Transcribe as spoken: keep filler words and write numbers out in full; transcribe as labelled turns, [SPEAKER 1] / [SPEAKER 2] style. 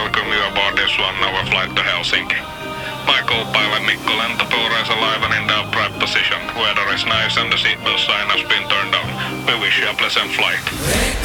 [SPEAKER 1] welcome you aboard this one-hour flight to Helsinki. My co-pilot Mikko Lentopuu is alive and in the upright position. Weather is nice and the seatbelt sign has been turned on. We wish you a pleasant flight.